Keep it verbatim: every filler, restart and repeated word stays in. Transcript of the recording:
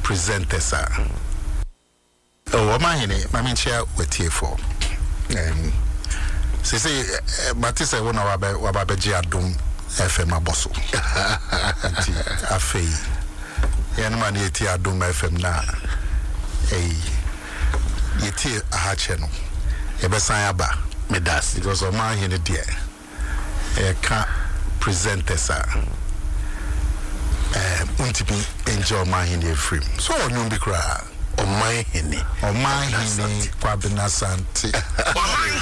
presenters are. Oh, my name, my main chair with here for. Um, say, say, Matisse, one of our Wabaji Adum F M Abosso. Afe, Yanman Yeti Adum F M na. A Yeti Ahacheno. Ebesayaba, Medas, it was a man in the dear. A car presenters are. Untipi enjoy my in the frame. So, you be cry. Oh my henny, oh my henny, Kwabena Santi.